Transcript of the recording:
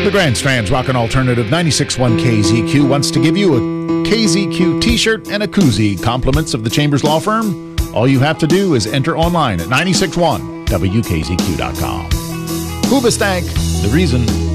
The Grand Strand's Rockin' Alternative 96.1 KZQ wants to give you a KZQ t-shirt and a koozie, compliments of the Chambers Law Firm. All you have to do is enter online at 961wkzq.com. Hoobastank, the reason